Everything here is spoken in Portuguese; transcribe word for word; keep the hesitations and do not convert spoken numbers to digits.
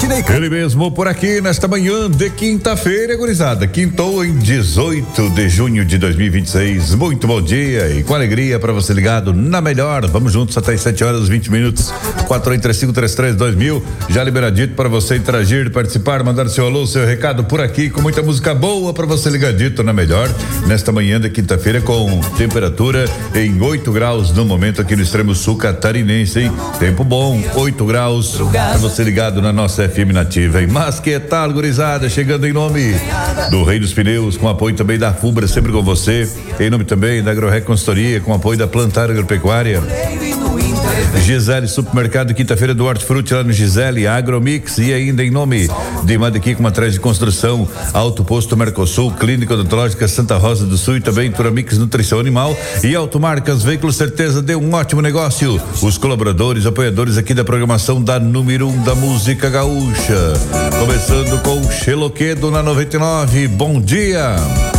Valdinei. Ele mesmo por aqui nesta manhã de quinta-feira, gurizada. Quintou em dezoito de junho de dois mil e vinte e seis. Muito bom dia e com alegria para você ligado na melhor. Vamos juntos até as sete horas e vinte minutos. quatro oito três cinco três três dois mil. Já liberadito para você interagir, participar, mandar seu alô, seu recado por aqui com muita música boa para você ligadito na melhor. Nesta manhã de quinta-feira com temperatura em oito graus no momento aqui no extremo sul catarinense, hein? Tempo bom, oito graus. Para você ligado na nossa F M Nativa, hein? Mas que tal, gurizada? Chegando em nome do Rei dos Pneus, com apoio também da Fubra, sempre com você. Em nome também da Agrorec Consultoria, com apoio da Plantar Agropecuária. Gisele Supermercado, quinta-feira do Hortifruti lá no Gisele, Agromix, e ainda em nome de Madaqui com Matriz de Construção, Auto Posto Mercosul, Clínica Odontológica Santa Rosa do Sul e também Turamix Nutrição Animal e Automarcas Veículos, certeza deu um ótimo negócio. Os colaboradores, apoiadores aqui da programação da número um da música gaúcha. Começando com o Xeloquedo na noventa e nove. Bom dia.